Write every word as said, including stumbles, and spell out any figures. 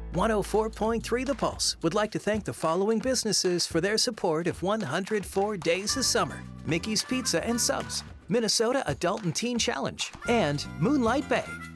one oh four point three The Pulse would like to thank the following businesses for their support of one hundred four Days of Summer: Mickey's Pizza and Subs, Minnesota Adult and Teen Challenge, and Moonlight Bay.